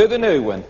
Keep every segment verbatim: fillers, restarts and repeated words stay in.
to the new one.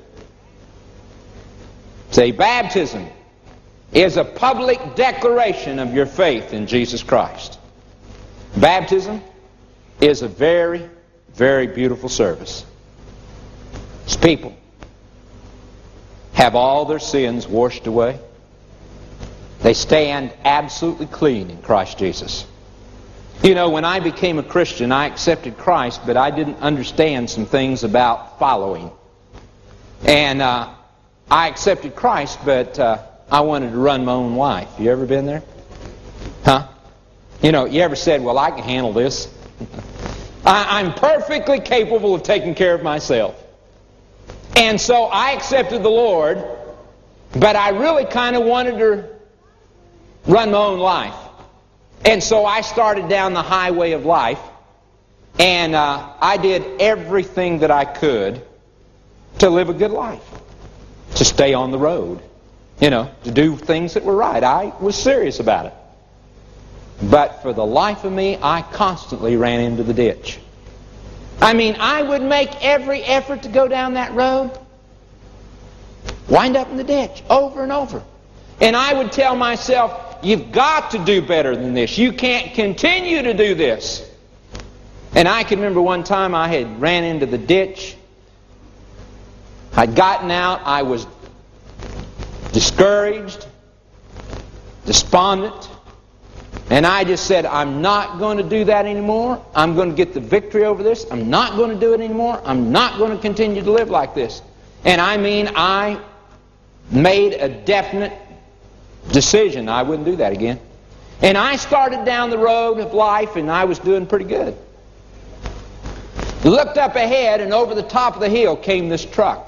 See, baptism is a public declaration of your faith in Jesus Christ. Baptism is a very, very beautiful service. As people have all their sins washed away, they stand absolutely clean in Christ Jesus. You know, when I became a Christian, I accepted Christ, but I didn't understand some things about following. And uh, I accepted Christ, but uh, I wanted to run my own life. You ever been there? Huh? You know, you ever said, well, I can handle this. I, I'm perfectly capable of taking care of myself. And so I accepted the Lord, but I really kind of wanted to run my own life. And so I started down the highway of life, and uh, I did everything that I could to live a good life, to stay on the road, you know, to do things that were right. I was serious about it. But for the life of me, I constantly ran into the ditch. I mean, I would make every effort to go down that road, wind up in the ditch over and over. And I would tell myself, you've got to do better than this. You can't continue to do this. And I can remember one time I had ran into the ditch. I'd gotten out. I was discouraged, despondent. And I just said, I'm not going to do that anymore. I'm going to get the victory over this. I'm not going to do it anymore. I'm not going to continue to live like this. And I mean, I made a definite decision I wouldn't do that again. And I started down the road of life, and I was doing pretty good. Looked up ahead, and over the top of the hill came this truck.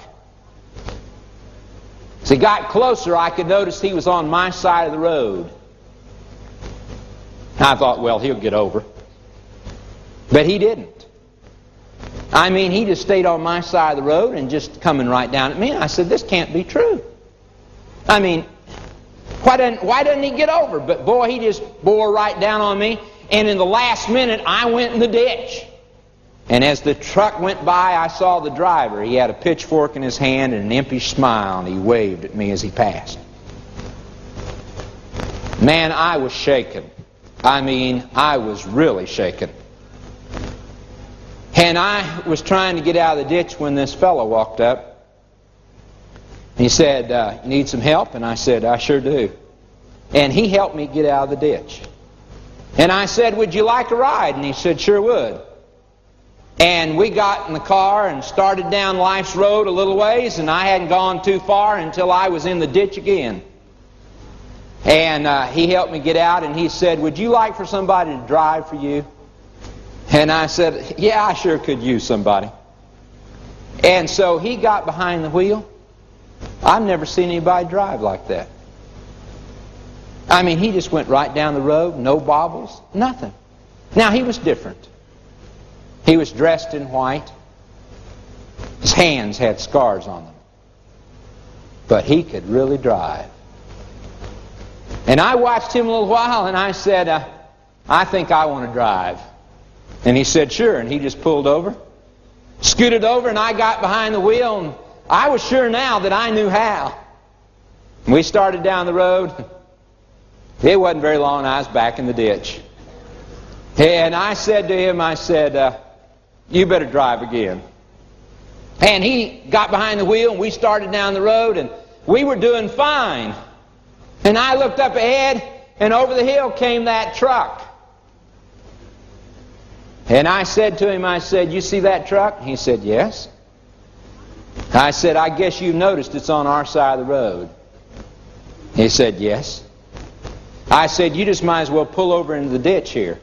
As he got closer, I could notice he was on my side of the road. I thought, well, he'll get over. But he didn't. I mean, he just stayed on my side of the road and just coming right down at me. I said, this can't be true. I mean, why doesn't, why doesn't he get over? But boy, he just bore right down on me. And in the last minute, I went in the ditch. And as the truck went by, I saw the driver. He had a pitchfork in his hand and an impish smile, and he waved at me as he passed. Man, I was shaken. I mean, I was really shaken. And I was trying to get out of the ditch when this fellow walked up. He said, uh, you need some help? And I said, I sure do. And he helped me get out of the ditch. And I said, would you like a ride? And he said, sure would. And we got in the car and started down life's road a little ways, and I hadn't gone too far until I was in the ditch again. And uh, he helped me get out, and he said, would you like for somebody to drive for you? And I said, yeah, I sure could use somebody. And so he got behind the wheel. I've never seen anybody drive like that. I mean, he just went right down the road, no bobbles, nothing. Now, he was different. He was dressed in white. His hands had scars on them. But he could really drive. And I watched him a little while, and I said, uh, I think I want to drive. And he said, sure. And he just pulled over, scooted over, and I got behind the wheel, and I was sure now that I knew how. And we started down the road. It wasn't very long, and I was back in the ditch. And I said to him, I said, uh, you better drive again. And he got behind the wheel, and we started down the road, and we were doing fine. And I looked up ahead, and over the hill came that truck. And I said to him, I said, you see that truck? He said, yes. I said, I guess you've noticed it's on our side of the road. He said, yes. I said, you just might as well pull over into the ditch here.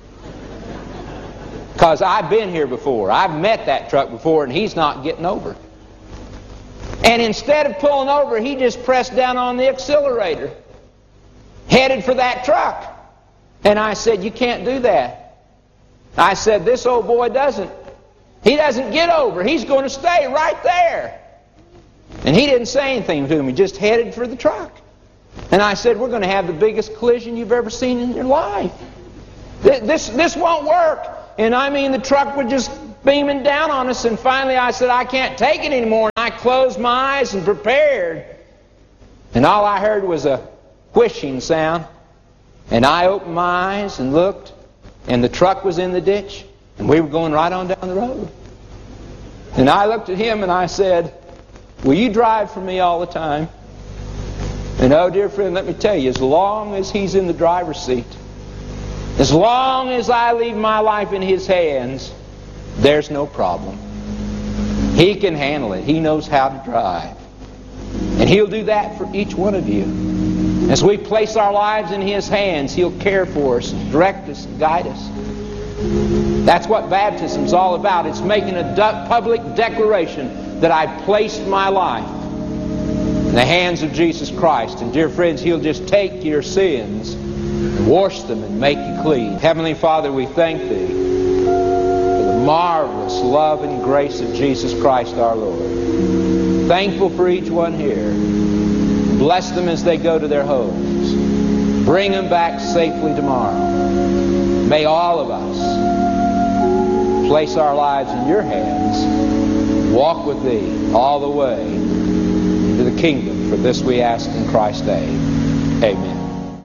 Because I've been here before. I've met that truck before, and he's not getting over. And instead of pulling over, he just pressed down on the accelerator, headed for that truck. And I said, you can't do that. I said, this old boy doesn't. He doesn't get over. He's going to stay right there. And he didn't say anything to me, just headed for the truck. And I said, we're going to have the biggest collision you've ever seen in your life. This, this won't work. And I mean, the truck was just beaming down on us. And finally I said, I can't take it anymore. I closed my eyes and prepared, and all I heard was a whooshing sound. And I opened my eyes and looked, and the truck was in the ditch, and we were going right on down the road. And I looked at him and I said, will you drive for me all the time? And oh, dear friend, let me tell you, as long as he's in the driver's seat, as long as I leave my life in his hands, there's no problem. He can handle it. He knows how to drive. And he'll do that for each one of you. As we place our lives in his hands, he'll care for us, direct us, guide us. That's what baptism's all about. It's making a du- public declaration that I placed my life in the hands of Jesus Christ. And dear friends, he'll just take your sins and wash them and make you clean. Heavenly Father, we thank thee for the marvelous love and grace of Jesus Christ our Lord. Thankful for each one here. Bless them as they go to their homes. Bring them back safely tomorrow. May all of us place our lives in your hands, walk with thee all the way into the kingdom. For this we ask in Christ's name. Amen.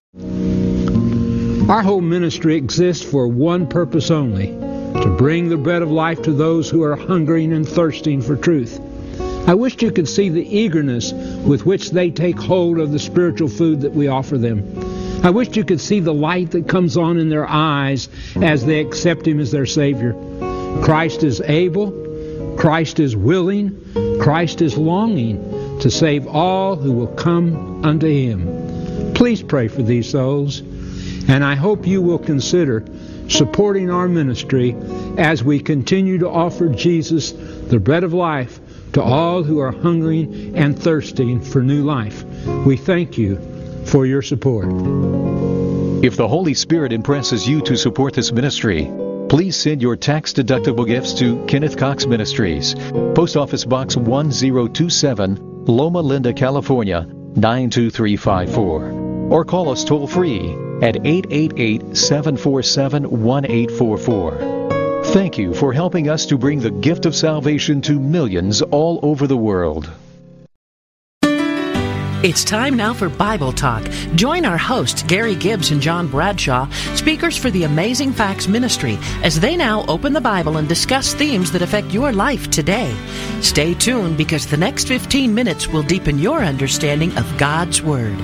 Our whole ministry exists for one purpose only, to bring the bread of life to those who are hungering and thirsting for truth. I wished you could see the eagerness with which they take hold of the spiritual food that we offer them. I wished you could see the light that comes on in their eyes as they accept Him as their Savior. Christ is able, Christ is willing, Christ is longing to save all who will come unto Him. Please pray for these souls, and I hope you will consider supporting our ministry as we continue to offer Jesus, the bread of life, to all who are hungering and thirsting for new life. We thank you for your support. If the Holy Spirit impresses you to support this ministry, please send your tax-deductible gifts to Kenneth Cox Ministries, Post Office Box one zero two seven, Loma Linda, California, nine two three five four. Or call us toll-free at eight eight eight, seven four seven, one eight four four. Thank you for helping us to bring the gift of salvation to millions all over the world. It's time now for Bible Talk. Join our hosts, Gary Gibbs and John Bradshaw, speakers for the Amazing Facts Ministry, as they now open the Bible and discuss themes that affect your life today. Stay tuned, because the next fifteen minutes will deepen your understanding of God's Word.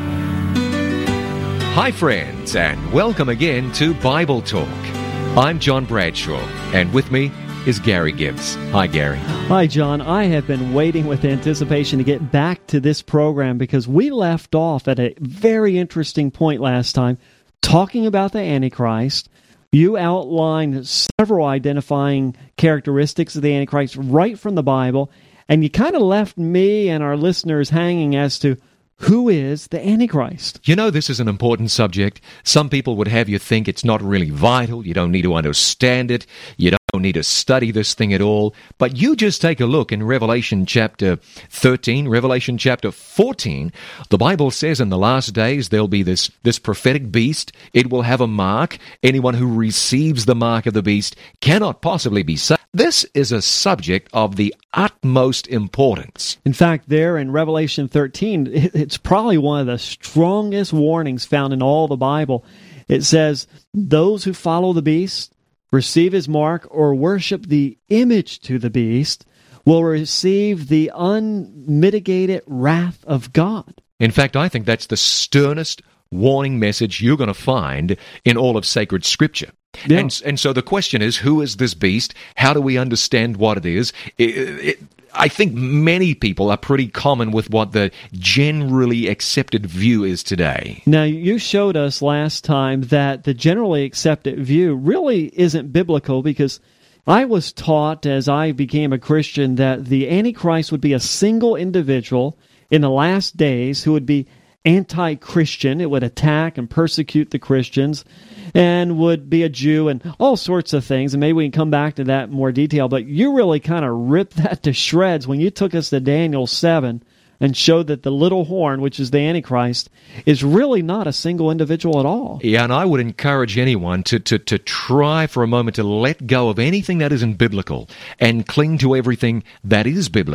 Hi, friends, and welcome again to Bible Talk. I'm John Bradshaw, and with me is Gary Gibbs. Hi, Gary. Hi, John. I have been waiting with anticipation to get back to this program because we left off at a very interesting point last time, talking about the Antichrist. You outlined several identifying characteristics of the Antichrist right from the Bible, and you kind of left me and our listeners hanging as to who is the Antichrist? You know, this is an important subject. Some people would have you think it's not really vital. You don't need to understand it. You don't need to study this thing at all. But you just take a look in Revelation chapter thirteen, Revelation chapter fourteen. The Bible says in the last days there'll be this, this prophetic beast. It will have a mark. Anyone who receives the mark of the beast cannot possibly be saved. This is a subject of the utmost importance. In fact, there in Revelation thirteen, it's probably one of the strongest warnings found in all the Bible. It says, those who follow the beast, receive his mark, or worship the image to the beast, will receive the unmitigated wrath of God. In fact, I think that's the sternest warning message you're going to find in all of sacred Scripture. Yeah. And, and so the question is, who is this beast? How do we understand what it is? It, it, I think many people are pretty common with what the generally accepted view is today. Now, you showed us last time that the generally accepted view really isn't biblical, because I was taught as I became a Christian that the Antichrist would be a single individual in the last days who would be anti-Christian. It would attack and persecute the Christians and would be a Jew and all sorts of things. And maybe we can come back to that in more detail. But you really kind of ripped that to shreds when you took us to Daniel seven and showed that the little horn, which is the Antichrist, is really not a single individual at all. Yeah, and I would encourage anyone to, to, to try for a moment to let go of anything that isn't biblical and cling to everything that is biblical.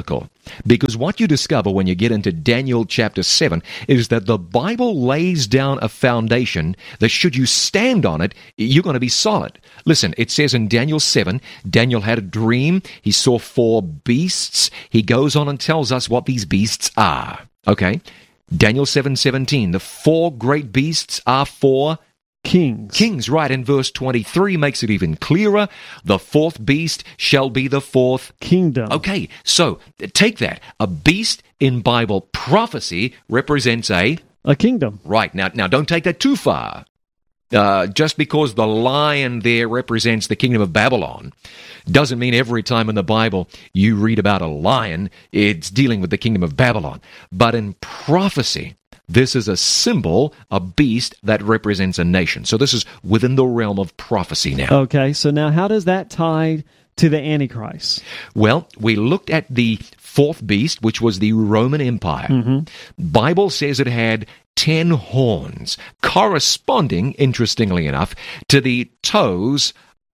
Because what you discover when you get into Daniel chapter seven is that the Bible lays down a foundation that should you stand on it, you're going to be solid. Listen, it says in Daniel seven, Daniel had a dream. He saw four beasts. He goes on and tells us what these beasts are. Okay? Daniel seven seventeen, the four great beasts are four Kings. Kings, right. And verse twenty-three makes it even clearer. The fourth beast shall be the fourth Kingdom. Okay, so take that. A beast in Bible prophecy represents a... A kingdom. Right. Now, now don't take that too far. Uh, just because the lion there represents the kingdom of Babylon doesn't mean every time in the Bible you read about a lion, it's dealing with the kingdom of Babylon. But in prophecy, this is a symbol, a beast that represents a nation. So this is within the realm of prophecy now. Okay, so now how does that tie to the Antichrist? Well, we looked at the fourth beast, which was the Roman Empire. Mm-hmm. Bible says it had ten horns, corresponding, interestingly enough, to the toes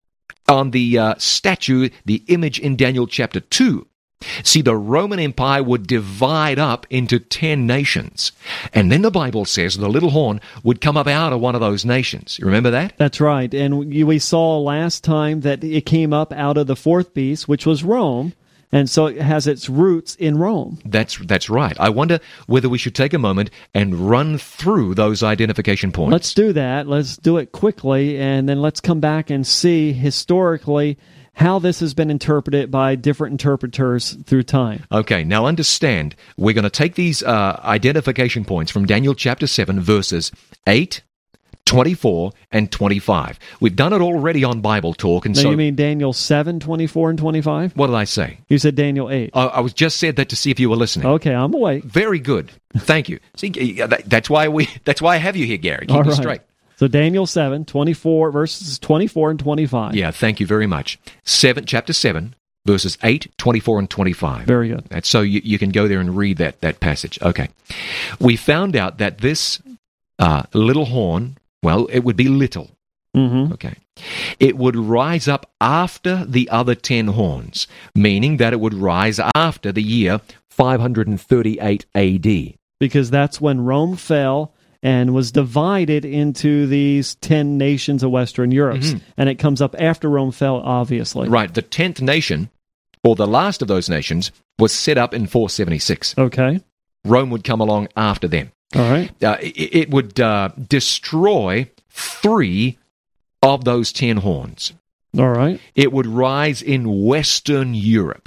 on the uh, statue, the image in Daniel chapter two. See, the Roman Empire would divide up into ten nations. And then the Bible says the little horn would come up out of one of those nations. You remember that? That's right. And we saw last time that it came up out of the fourth beast, which was Rome. And so it has its roots in Rome. That's that's right. I wonder whether we should take a moment and run through those identification points. Let's do that. Let's do it quickly, and then let's come back and see historically how this has been interpreted by different interpreters through time. Okay, now understand, we're going to take these uh, identification points from Daniel chapter seven, verses eight, twenty-four, and twenty-five. We've done it already on Bible Talk. And now so, you mean Daniel seven, twenty-four, and twenty-five? What did I say? You said Daniel eight. Uh, I was just said that to see if you were listening. Okay, I'm awake. Very good. Thank you. See, that's why we. That's why I have you here, Gary. Keep All it right. straight. So Daniel seven, twenty-four, verses twenty-four and twenty-five. Yeah, thank you very much. Seven, chapter seven, verses eight, twenty-four, and twenty-five. Very good. That's so you, you can go there and read that, that passage. Okay. We found out that this uh, little horn, well, it would be little. Mm-hmm. Okay. It would rise up after the other ten horns, meaning that it would rise after the year five thirty-eight A D. Because that's when Rome fell and was divided into these ten nations of Western Europe. Mm-hmm. And it comes up after Rome fell, obviously. Right. The tenth nation, or the last of those nations, was set up in four seventy-six. Okay. Rome would come along after them. All right. Uh, it, it would uh, destroy three of those ten horns. All right. It would rise in Western Europe.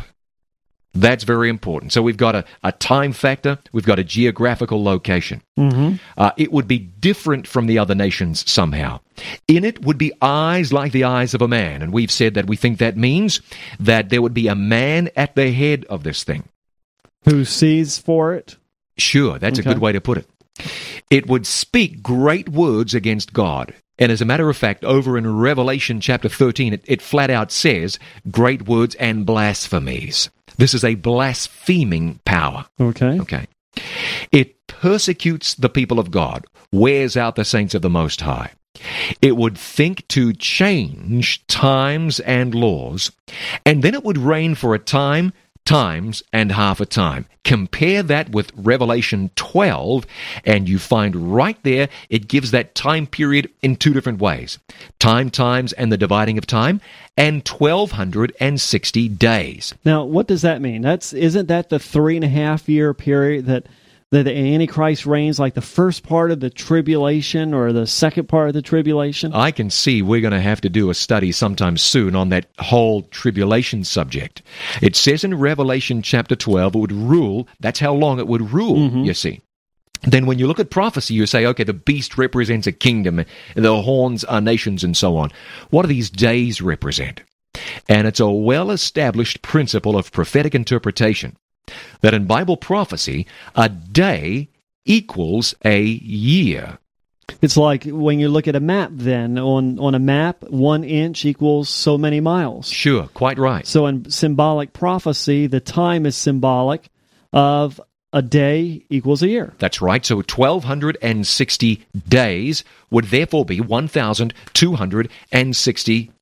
That's very important. So we've got a, a time factor, we've got a geographical location. Mm-hmm. Uh, it would be different from the other nations somehow. In it would be eyes like the eyes of a man, and we've said that we think that means that there would be a man at the head of this thing. Who sees for it? Sure, that's Okay. a good way to put it. It would speak great words against God. And as a matter of fact, over in Revelation chapter thirteen, it, it flat out says, great words and blasphemies. This is a blaspheming power. Okay. Okay. It persecutes the people of God, wears out the saints of the Most High. It would think to change times and laws, and then it would reign for a time, times, and half a time. Compare that with Revelation twelve, and you find right there it gives that time period in two different ways. Time, times, and the dividing of time, and twelve sixty days. Now, what does that mean? That's isn't that the three and a half year period that that the Antichrist reigns, like the first part of the tribulation or the second part of the tribulation? I can see we're going to have to do a study sometime soon on that whole tribulation subject. It says in Revelation chapter twelve it would rule, that's how long it would rule, Mm-hmm. you see. Then when you look at prophecy, you say, okay, the beast represents a kingdom, and the horns are nations, and so on. What do these days represent? And it's a well-established principle of prophetic interpretation that in Bible prophecy, a day equals a year. It's like when you look at a map then. On, on a map, one inch equals so many miles. Sure, quite right. So in symbolic prophecy, the time is symbolic of a day equals a year. That's right. So twelve sixty days would therefore be one thousand two hundred sixty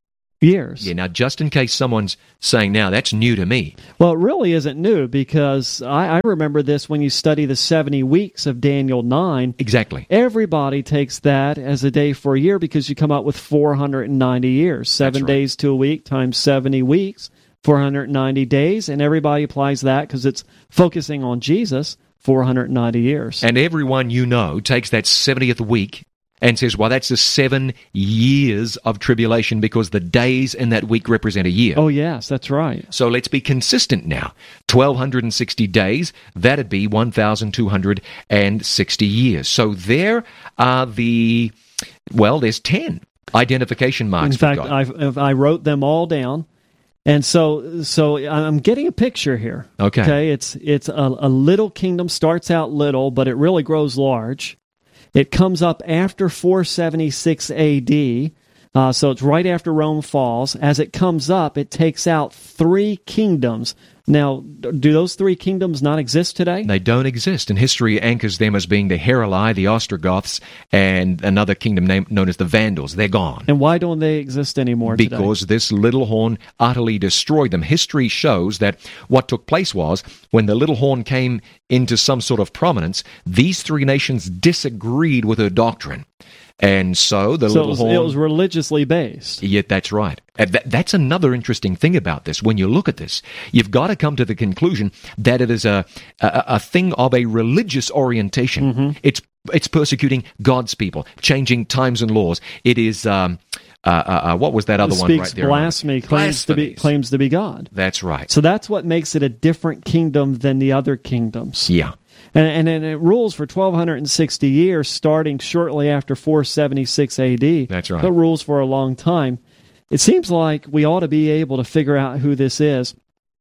years. Yeah, now just in case someone's saying, now that's new to me. Well, it really isn't new, because I, I remember this when you study the seventy weeks of Daniel nine. Exactly. Everybody takes that as a day for a year, because you come out with four hundred ninety years. Seven right. days to a week times seventy weeks, four hundred ninety days, and everybody applies that because it's focusing on Jesus, four hundred ninety years. And everyone you know takes that seventieth week and says, well, that's the seven years of tribulation, because the days in that week represent a year. Oh, yes, that's right. So let's be consistent now. twelve sixty days, that'd be one thousand two hundred sixty years. So there are the, well, there's ten identification marks. In fact, I I wrote them all down. And so so I'm getting a picture here. Okay. Okay, it's it's a, a little kingdom, starts out little, but it really grows large. It comes up after four seventy-six A D, uh, so it's right after Rome falls. As it comes up, it takes out three kingdoms. Now, do those three kingdoms not exist today? They don't exist, and history anchors them as being the Heruli, the Ostrogoths, and another kingdom named, known as the Vandals. They're gone. And why don't they exist anymore today? Because this little horn utterly destroyed them. History shows that what took place was, when the little horn came into some sort of prominence, these three nations disagreed with her doctrine. And so the so little it was, horn... it was religiously based. Yet that's right. And that, that's another interesting thing about this. When you look at this, you've got to come to the conclusion that it is a a, a thing of a religious orientation. Mm-hmm. It's it's persecuting God's people, changing times and laws. It is... Um, uh, uh, uh, what was that other it one speaks right there? blasphemy, claims to be Blasphemies. claims to be God. That's right. So that's what makes it a different kingdom than the other kingdoms. Yeah. And, and, and it rules for twelve sixty years, starting shortly after four seventy-six A D. That's right. So it rules for a long time. It seems like we ought to be able to figure out who this is.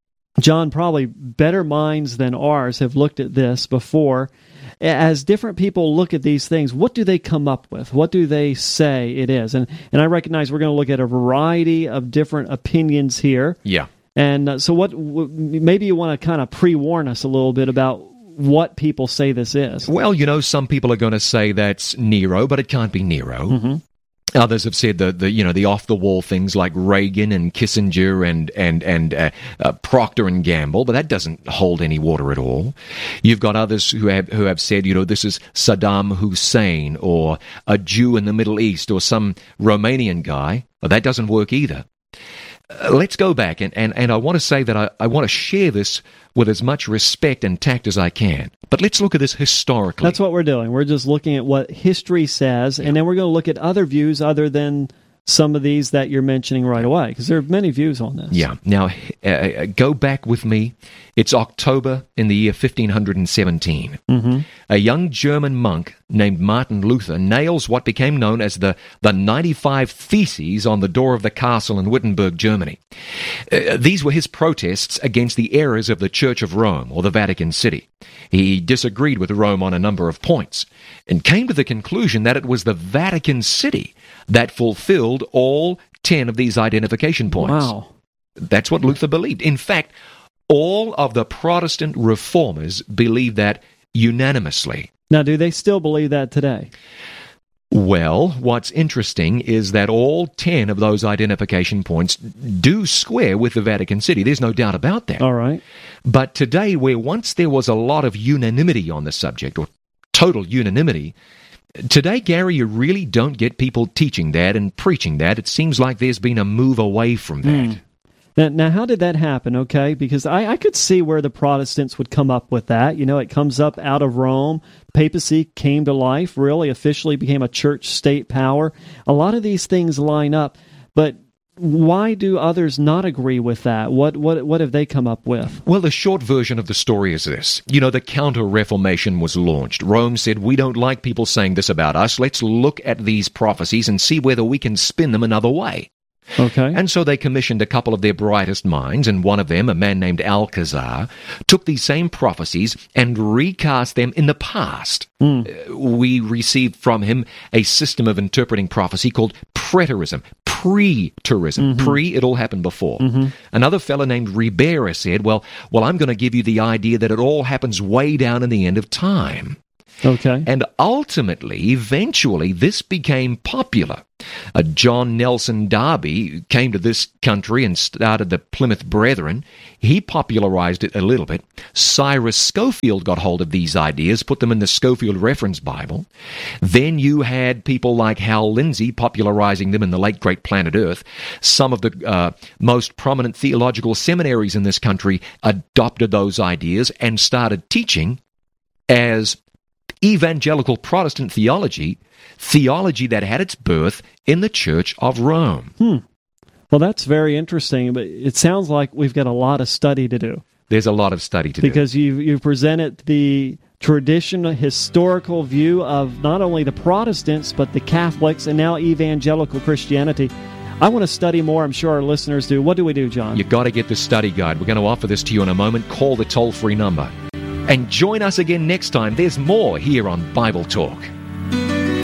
John, probably better minds than ours have looked at this before. As different people look at these things, what do they come up with? What do they say it is? And and I recognize we're going to look at a variety of different opinions here. Yeah. And uh, so what? W- maybe you want to kind of pre-warn us a little bit about what people say this is. Well, you know, some people are going to say that's Nero, but it can't be Nero. Mm-hmm. Others have said the, the you know the off the wall things like Reagan and Kissinger and and and uh, uh, Procter and Gamble, but that doesn't hold any water at all. You've got others who have who have said, you know, this is Saddam Hussein or a Jew in the Middle East or some Romanian guy. Well, that doesn't work either. Uh, let's go back and, and, and I want to say that I, I want to share this with as much respect and tact as I can. But let's look at this historically. That's what we're doing. We're just looking at what history says, and then we're going to look at other views other than some of these that you're mentioning right away, because there are many views on this. Yeah. Now, uh, go back with me. It's October in the year fifteen seventeen. Mm-hmm. A young German monk named Martin Luther nails what became known as the, the ninety-five Theses on the door of the castle in Wittenberg, Germany. Uh, these were his protests against the errors of the Church of Rome, or the Vatican City. He disagreed with Rome on a number of points, and came to the conclusion that it was the Vatican City that fulfilled all ten of these identification points. Wow. That's what Luther believed. In fact, all of the Protestant reformers believed that unanimously. Now, do they still believe that today? Well, what's interesting is that all ten of those identification points do square with the Vatican City. There's no doubt about that. All right. But today, where once there was a lot of unanimity on the subject, or total unanimity, today, Gary, you really don't get people teaching that and preaching that. It seems like there's been a move away from that. Mm. Now, now, how did that happen, okay? Because I, I could see where the Protestants would come up with that. You know, it comes up out of Rome. Papacy came to life, really officially became a church-state power. A lot of these things line up, but why do others not agree with that? What what what have they come up with? Well, the short version of the story is this. You know, the Counter-Reformation was launched. Rome said, we don't like people saying this about us. Let's look at these prophecies and see whether we can spin them another way. Okay. And so they commissioned a couple of their brightest minds, and one of them, a man named Alcazar, took these same prophecies and recast them in the past. Mm. Uh, we received from him a system of interpreting prophecy called preterism, preterism. Mm-hmm. Pre, it all happened before. Mm-hmm. Another fellow named Ribera said, well, well, I'm going to give you the idea that it all happens way down in the end of time. Okay. And ultimately, eventually, this became popular. Uh, John Nelson Darby came to this country and started the Plymouth Brethren. He popularized it a little bit. Cyrus Scofield got hold of these ideas, put them in the Scofield Reference Bible. Then you had people like Hal Lindsey popularizing them in the late great Planet Earth. Some of the uh, most prominent theological seminaries in this country adopted those ideas and started teaching as evangelical Protestant theology, theology that had its birth in the Church of Rome. Hmm. Well, that's very interesting, but it sounds like we've got a lot of study to do. There's a lot of study to because do. Because you you presented the traditional, historical view of not only the Protestants, but the Catholics, and now evangelical Christianity. I want to study more. I'm sure our listeners do. What do we do, John? You've got to get the study guide. We're going to offer this to you in a moment. Call the toll-free number. And join us again next time. There's more here on Bible Talk.